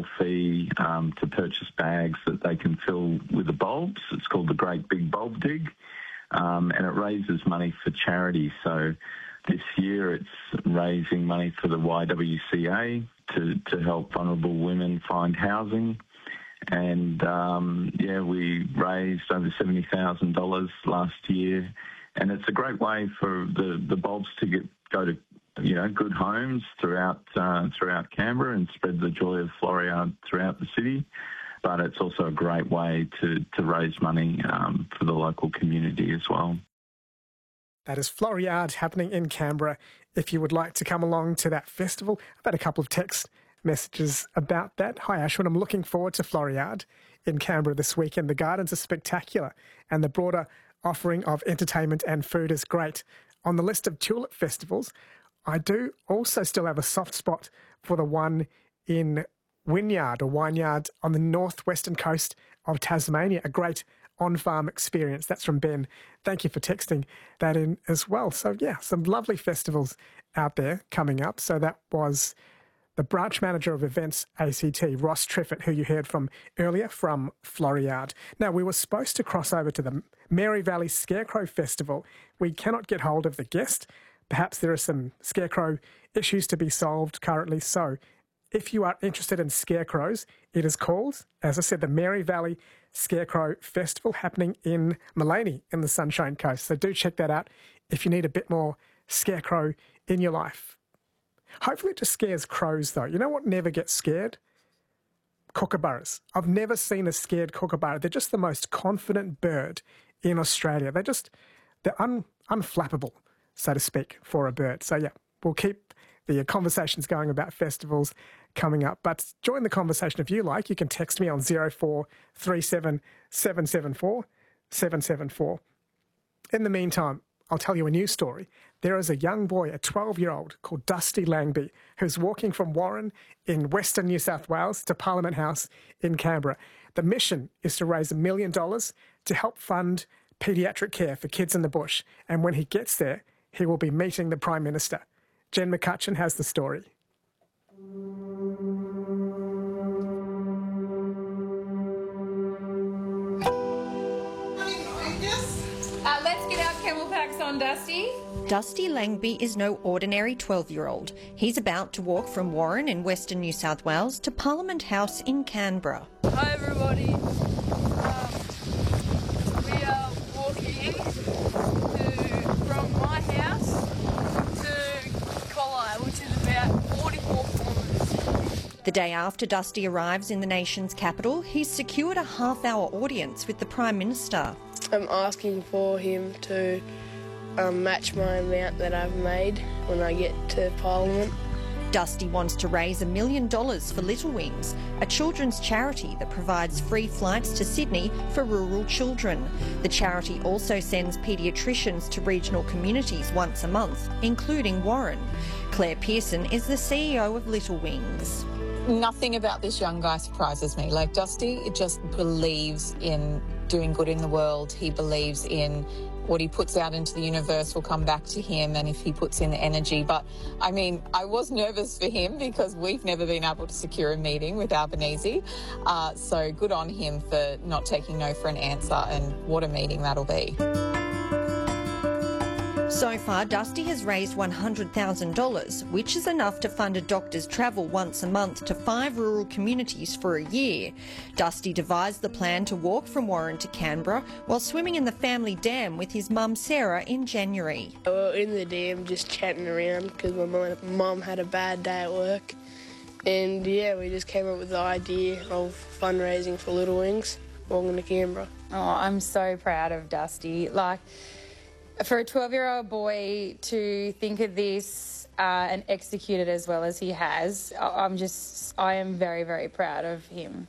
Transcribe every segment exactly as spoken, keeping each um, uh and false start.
small fee um, to purchase bags that they can fill with the bulbs. It's called the Great Big Bulb Dig, um, and it raises money for charity. So this year it's raising money for the Y W C A to, to help vulnerable women find housing. And, um, yeah, we raised over seventy thousand dollars last year. And it's a great way for the, the bulbs to get go to, you know, good homes throughout uh, throughout Canberra and spread the joy of Floriade throughout the city. But it's also a great way to, to raise money um, for the local community as well. That is Floriade happening in Canberra. If you would like to come along to that festival, I've had a couple of text messages about that. Hi, Ashwin, I'm looking forward to Floriade in Canberra this weekend. The gardens are spectacular and the broader offering of entertainment and food is great. On the list of tulip festivals, I do also still have a soft spot for the one in Wynyard or Wynyard on the northwestern coast of Tasmania. A great on-farm experience. That's from Ben. Thank you for texting that in as well. So, yeah, some lovely festivals out there coming up. So that was the branch manager of events A C T, Ross Triffitt, who you heard from earlier from Floriade. Now, we were supposed to cross over to the Mary Valley Scarecrow Festival. We cannot get hold of the guest. Perhaps there are some scarecrow issues to be solved currently. So if you are interested in scarecrows, it is called, as I said, the Mary Valley Scarecrow Festival, happening in Maleny in the Sunshine Coast. So do check that out if you need a bit more scarecrow in your life. Hopefully it just scares crows, though. You know what never gets scared? Kookaburras. I've never seen a scared kookaburra. They're just the most confident bird in Australia. They're just, they're un, unflappable, so to speak, for a bird. So, yeah, we'll keep the conversations going about festivals coming up. But join the conversation if you like. You can text me on zero four three seven seven seven four seven seven four. In the meantime, I'll tell you a news story. There is a young boy, a twelve-year-old, called Dusty Langby, who's walking from Warren in Western New South Wales to Parliament House in Canberra. The mission is to raise a million dollars to help fund paediatric care for kids in the bush. And when he gets there, he will be meeting the Prime Minister. Jen McCutcheon has the story. Uh, let's get our camel packs on, Dusty. Dusty Langby is no ordinary twelve-year-old. He's about to walk from Warren in Western New South Wales to Parliament House in Canberra. Hi everybody. Um, we are walking to, from my house to Collie, which is about forty-four kilometres. The day after Dusty arrives in the nation's capital, he's secured a half-hour audience with the Prime Minister. I'm asking for him to um, match my amount that I've made when I get to Parliament. Dusty wants to raise a million dollars for Little Wings, a children's charity that provides free flights to Sydney for rural children. The charity also sends paediatricians to regional communities once a month, including Warren. Claire Pearson is the C E O of Little Wings. Nothing about this young guy surprises me. Like, Dusty just believes in doing good in the world. He believes in what he puts out into the universe will come back to him, and if he puts in the energy. But, I mean, I was nervous for him because we've never been able to secure a meeting with Albanese. Uh, so good on him for not taking no for an answer, and what a meeting that'll be. So far, Dusty has raised one hundred thousand dollars, which is enough to fund a doctor's travel once a month to five rural communities for a year. Dusty devised the plan to walk from Warren to Canberra while swimming in the family dam with his mum Sarah in January. We were in the dam just chatting around because my mum had a bad day at work. And yeah, we just came up with the idea of fundraising for Little Wings, walking to Canberra. Oh, I'm so proud of Dusty. Like, for a twelve-year-old boy to think of this uh, and execute it as well as he has, I'm just, I am very, very proud of him.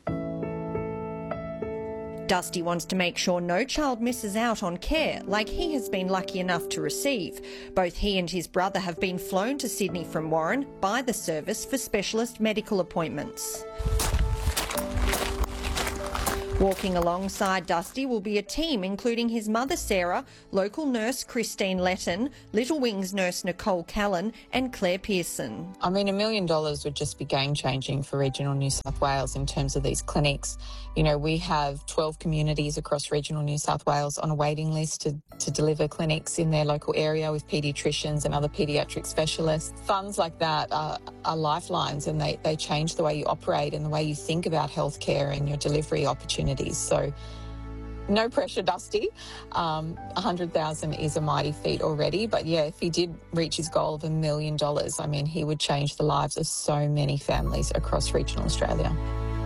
Dusty wants to make sure no child misses out on care like he has been lucky enough to receive. Both he and his brother have been flown to Sydney from Warren by the service for specialist medical appointments. Walking alongside Dusty will be a team including his mother Sarah, local nurse Christine Letton, Little Wings nurse Nicole Callan and Claire Pearson. I mean, a million dollars would just be game-changing for regional New South Wales in terms of these clinics. You know, we have twelve communities across regional New South Wales on a waiting list to, to deliver clinics in their local area with paediatricians and other paediatric specialists. Funds like that are, are lifelines, and they, they change the way you operate and the way you think about healthcare and your delivery opportunities. So no pressure, Dusty. Um, one hundred thousand is a mighty feat already. But yeah, if he did reach his goal of a million dollars, I mean, he would change the lives of so many families across regional Australia.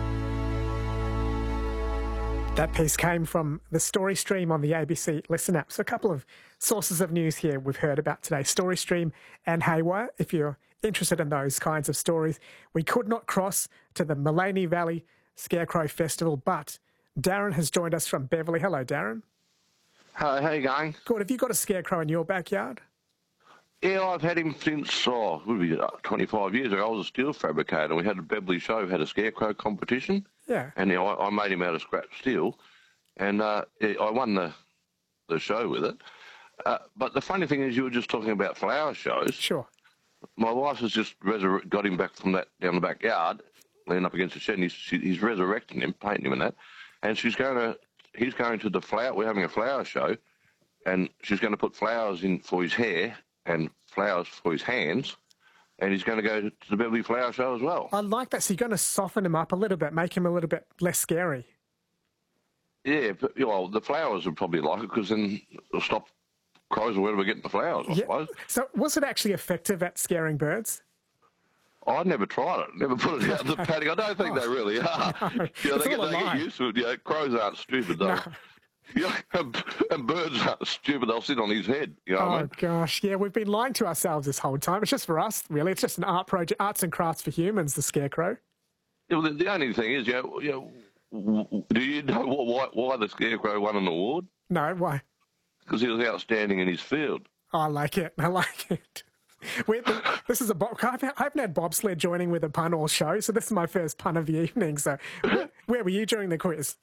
That piece came from the Story Stream on the A B C Listen app. So a couple of sources of news here we've heard about today. Story Stream and Haywire, if you're interested in those kinds of stories. We could not cross to the Mullaney Valley Scarecrow Festival, but Darren has joined us from Beverley. Hello, Darren. Hello, how you going? Good. Have you got a scarecrow in your backyard? Yeah, I've had him since, oh, would be twenty-five years ago. I was a steel fabricator. We had a Beverley show, had a scarecrow competition. Yeah. And you know, I, I made him out of scrap steel, and uh, I won the the show with it. Uh, but the funny thing is, you were just talking about flower shows. Sure. My wife has just resur- got him back from that down the backyard, leaning up against the shed, and he's, she, he's resurrecting him, painting him and that. And she's going to, he's going to the flower, we're having a flower show, and she's going to put flowers in for his hair and flowers for his hands, and he's going to go to the Beverley Flower Show as well. I like that. So you're going to soften him up a little bit, make him a little bit less scary. Yeah, but, well, the flowers would probably like it, because then it'll stop crows or whatever getting the flowers, I Yeah. suppose. So was it actually effective at scaring birds? I never tried it, never put it out in the paddock. I don't think Oh, they really are. no. You know, It's they, get, all a they lie. get used to it. You know, crows aren't stupid, though. No. You know, and, and birds aren't stupid. They'll sit on his head. You know Oh, what I mean? gosh. Yeah, we've been lying to ourselves this whole time. It's just for us, really. It's just an art project, arts and crafts for humans, the scarecrow. Yeah, well, the, the only thing is, you know, you know, w- w- do you know why, why the scarecrow won an award? No, why? Because he was outstanding in his field. Oh, I like it. I like it. We're, this is a bob. I haven't had bobsled joining with a pun all show, so this is my first pun of the evening. So, where, where were you during the quiz?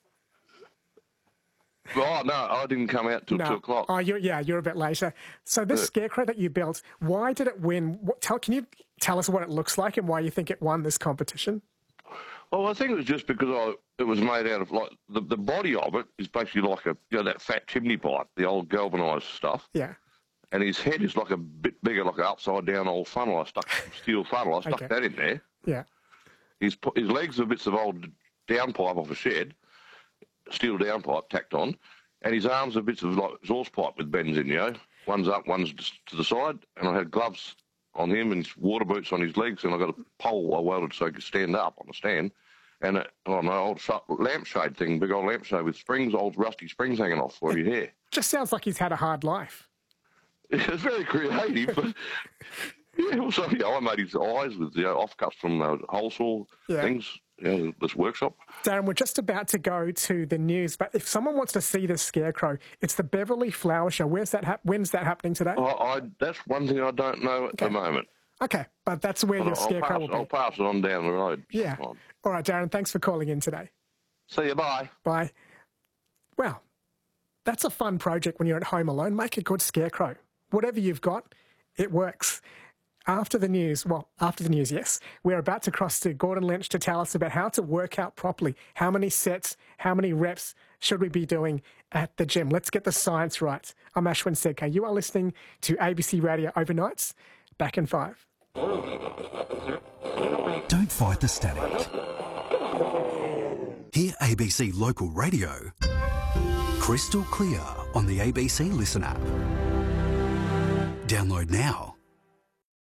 Oh, no, I didn't come out till No. two o'clock. Oh, you're, yeah, you're a bit later. So this Yeah. scarecrow that you built, why did it win? What, tell, can you tell us what it looks like and why you think it won this competition? Well, I think it was just because I, it was made out of, like, the, the body of it is basically like a, you know, that fat chimney pipe, the old galvanised stuff. Yeah. And his head is like a bit bigger, like an upside-down old funnel. I stuck, steel funnel, I stuck Okay. that in there. Yeah. His, his legs are bits of old downpipe off a shed, steel downpipe tacked on. And his arms are bits of like exhaust pipe with bends in, you know. One's up, one's just to the side. And I had gloves on him and water boots on his legs. And I got a pole I welded so he could stand up on the stand. And a, oh no, old sh- lampshade thing, big old lampshade with springs, old rusty springs hanging off for your hair. Just sounds like he's had a hard life. It's very creative, but yeah, well, so, you know, I made his eyes with, you know, offcuts from uh, whole saw Yeah. things, you know, this workshop. Darren, we're just about to go to the news, but if someone wants to see the scarecrow, it's the Beverley Flower Show. Where's that? Hap- when's that happening today? I, I, that's one thing I don't know at Okay. the moment. Okay, but that's where your I'll, scarecrow pass, will be. I'll pass it on down the road. Yeah. Fine. All right, Darren, thanks for calling in today. See you, bye. Bye. Well, that's a fun project when you're at home alone. Make a good scarecrow. Whatever you've got, it works. After the news, well, after the news, yes, we're about to cross to Gordon Lynch to tell us about how to work out properly. How many sets, how many reps should we be doing at the gym? Let's get the science right. I'm Ashwin Sedkar. You are listening to A B C Radio Overnights. Back in five. Don't fight the static. Hear A B C Local Radio crystal clear on the A B C Listen app. Download now.